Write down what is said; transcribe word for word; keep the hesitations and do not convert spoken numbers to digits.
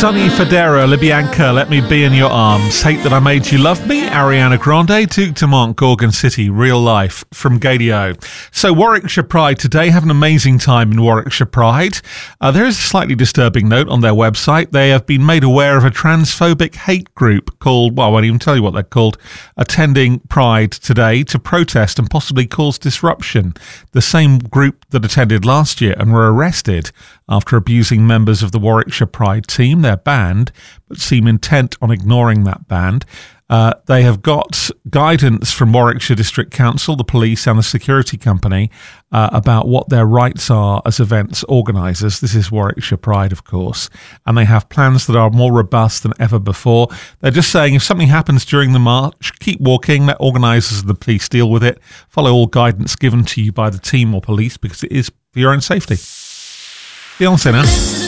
Sonny Fodera, Libyanka, Let Me Be in Your Arms, Hate That I Made You Love Me, Ariana Grande, Duke Dumont, Gorgon City, Real Life from Gadio. So Warwickshire Pride today, have an amazing time in Warwickshire Pride. Uh, there is a slightly disturbing note on their website. They have been made aware of a transphobic hate group called, well, I won't even tell you what they're called, attending Pride today to protest and possibly cause disruption. The same group that attended last year and were arrested after abusing members of the Warwickshire Pride team. They're banned, but seem intent on ignoring that ban. Uh, they have got guidance from Warwickshire District Council, the police and the security company uh, about what their rights are as events organisers. This is Warwickshire Pride, of course, and they have plans that are more robust than ever before. They're just saying if something happens during the march, keep walking, let organisers and the police deal with it. Follow all guidance given to you by the team or police because it is for your own safety. Beyonce now.